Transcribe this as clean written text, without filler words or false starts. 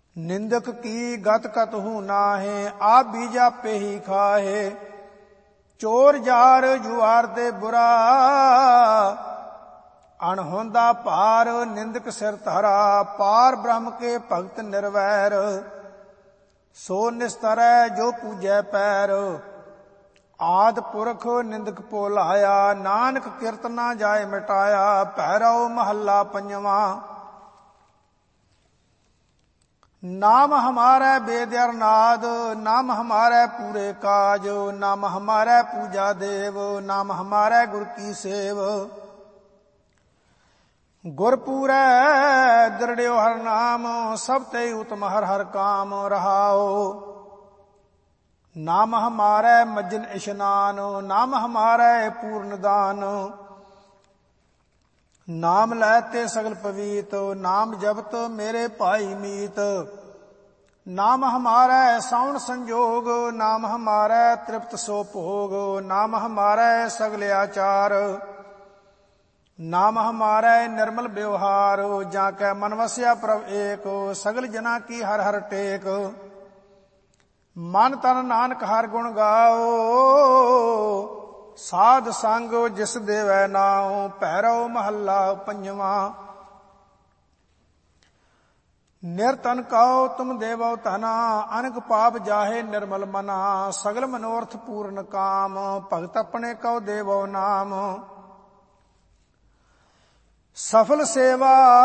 निंदक की गत कतहु नाहे, आप बीजा पे ही खाहे। चोर जार जुआर ते बुरा, अणहोंदा पार निंदक सिर धरा। पार ब्रह्म के भगत निर्वैर, सो निस्तरै जो पूजै पैर। आद पुरख निंदक पोलाया, नानक किरत ना जाए मिटाया। भैरव महला पंजवा। नाम हमारे वेद अरनाद, नाम हमारे पूरे काज। नाम हमारे पूजा देव, नाम हमारे गुर की सेव। गुर पूरै दृढ़ो हर नाम, सब ते उत्तम हर हर काम रहाओ। नाम हमारे मज्जन इशनान, नाम हमारे पूर्ण दान। नाम लैते सगल पवीत, नाम जपत मेरे भाई मीत। नाम हमारे साउन संजोग, नाम हमारे तृप्त सो भोग। नाम हमारे सगल आचार, नाम हमारे निर्मल व्यवहार। जाके मन वस्या प्रभ एक, सगल जना की हर हर टेक। मन तन नानक हर गुण गाओ, साध संग जिस देवै नाओ। भैरव महला पंजवा। निर्तन कहो तुम देवो तना, अनक पाप जाहे निर्मल मना। सगल मनोरथ पूर्ण काम, भगत अपने कहो देवो नाम। सफल सेवा